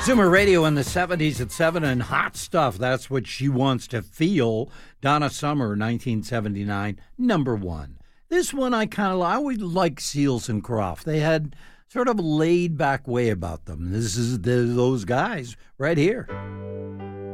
Zoomer Radio in the 70s at 7 and hot stuff. That's what she wants to feel. Donna Summer, 1979, number one. This one I always like Seals and Croft. They had sort of a laid back way about them. This is those guys right here.